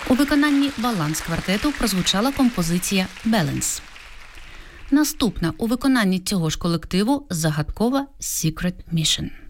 У виконанні «Баланс» квартету прозвучала композиція «Balance». Наступна у виконанні цього ж колективу загадкова «Secret Mission».